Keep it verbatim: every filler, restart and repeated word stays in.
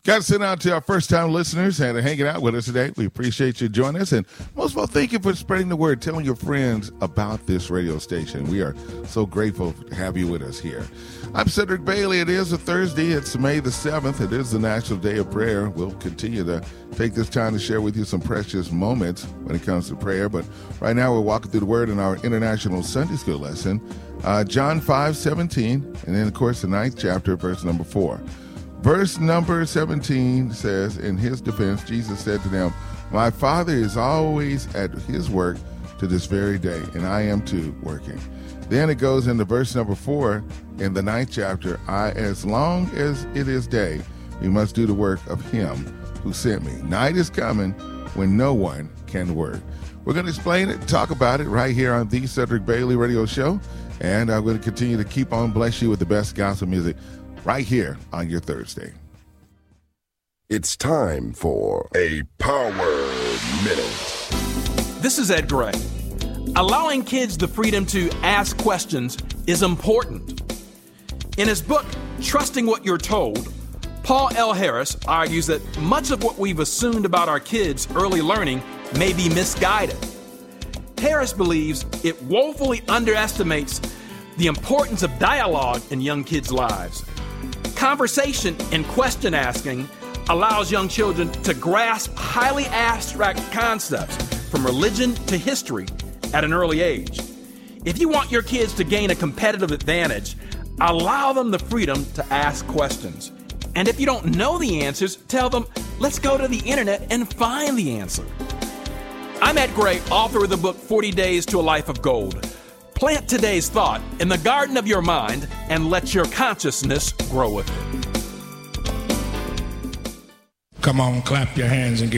Got to send out to our first-time listeners and hanging out with us today. We appreciate you joining us. And most of all, thank you for spreading the word, telling your friends about this radio station. We are so grateful to have you with us here. I'm Cedric Bailey. It is a Thursday. It's May the seventh. It is the National Day of Prayer. We'll continue to take this time to share with you some precious moments when it comes to prayer. But right now, we're walking through the Word in our International Sunday School lesson, uh, John five seventeen, and then, of course, the ninth chapter, verse number four. Verse number seventeen says, in his defense, Jesus said to them, my Father is always at his work to this very day, and I am too working. Then it goes into verse number four in the ninth chapter, I, as long as it is day, we must do the work of him who sent me. Night is coming when no one can work. We're going to explain it, talk about it right here on the Cedric Bailey Radio Show, and I'm going to continue to keep on bless you with the best gospel music right here on your Thursday. It's time for a Power Minute. This is Ed Gray. Allowing kids the freedom to ask questions is important. In his book, Trusting What You're Told, Paul L. Harris argues that much of what we've assumed about our kids' early learning may be misguided. Harris believes it woefully underestimates the importance of dialogue in young kids' lives. Conversation and question asking allows young children to grasp highly abstract concepts from religion to history at an early age. If you want your kids to gain a competitive advantage, allow them the freedom to ask questions. And if you don't know the answers, tell them, let's go to the internet and find the answer. I'm Ed Gray, author of the book forty days to a Life of Gold. Plant today's thought in the garden of your mind and let your consciousness grow with it. Come on, clap your hands and give